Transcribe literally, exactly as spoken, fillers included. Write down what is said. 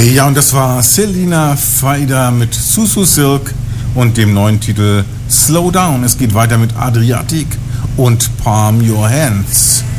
Ja, und das war Selina Faider mit Susu Silk und dem neuen Titel Slow Down. Es geht weiter mit Adriatic und Palm Your Hands.